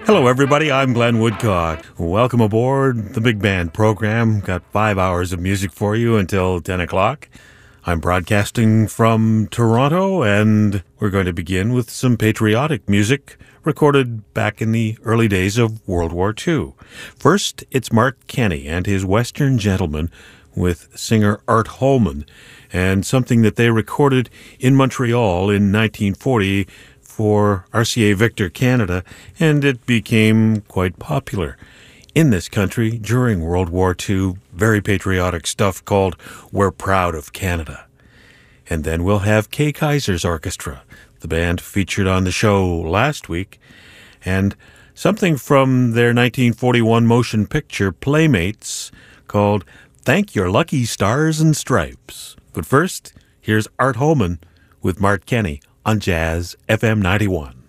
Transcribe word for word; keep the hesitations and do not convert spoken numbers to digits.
Hello, everybody. I'm Glenn Woodcock. Welcome aboard the Big Band program. Got five hours of music for you until ten o'clock. I'm broadcasting from Toronto, and we're going to begin with some patriotic music recorded back in the early days of World War Two. First, it's Mark Kenny and his Western Gentleman with singer Art Holman, and something that they recorded in Montreal in nineteen forty for R C A Victor Canada, and it became quite popular in this country during World War Two. Very patriotic stuff called We're Proud of Canada. And then we'll have Kay Kaiser's Orchestra, the band featured on the show last week, and something from their nineteen forty-one motion picture Playmates called Thank Your Lucky Stars and Stripes. But first, here's Art Holman with Mark Kenny on Jazz F M ninety-one.